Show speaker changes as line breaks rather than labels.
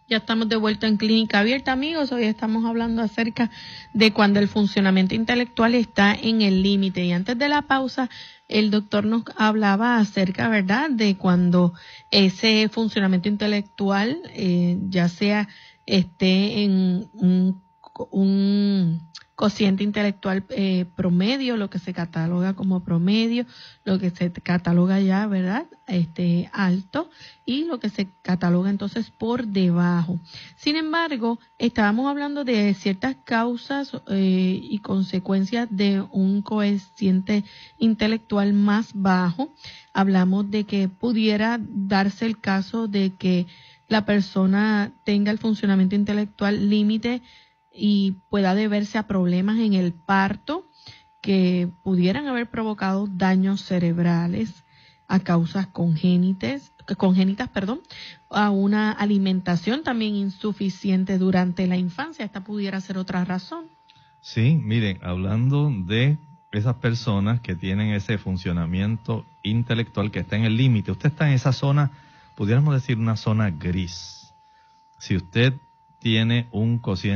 Ya estamos de vuelta en Clínica Abierta, amigos. Hoy estamos hablando acerca de cuando el funcionamiento intelectual está en el límite. Y antes de la pausa, el doctor nos hablaba acerca, ¿verdad?, de cuando ese funcionamiento intelectual, ya sea esté en un cociente intelectual promedio, lo que se cataloga como promedio, lo que se cataloga ya, ¿verdad?, alto, y lo que se cataloga entonces por debajo. Sin embargo, estábamos hablando de ciertas causas y consecuencias de un cociente intelectual más bajo. Hablamos de que pudiera darse el caso de que la persona tenga el funcionamiento intelectual límite y pueda deberse a problemas en el parto que pudieran haber provocado daños cerebrales a causas congénitas, a una alimentación también insuficiente durante la infancia. Esta pudiera ser otra razón.
Sí, miren, hablando de esas personas que tienen ese funcionamiento intelectual que está en el límite, usted está en esa zona, pudiéramos decir una zona gris. Si usted tiene un cociente